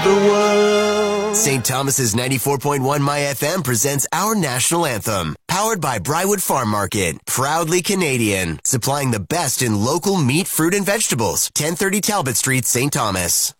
the world. St. Thomas's 94.1 My FM presents our national anthem. Powered by Brywood Farm Market. Proudly Canadian. Supplying the best in local meat, fruit, and vegetables. 1030 Talbot Street, St. Thomas.